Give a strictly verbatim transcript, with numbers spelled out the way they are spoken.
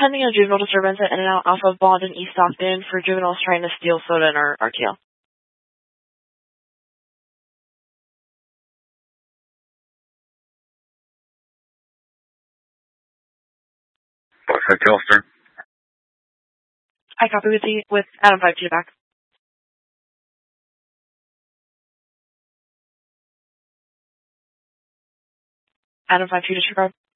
pending a juvenile disturbance at In-N-Out off of Bond and East Stockton for juveniles trying to steal soda in our R T L. Westside Telster. I copy with you with Adam five two back. Adam five two disregard.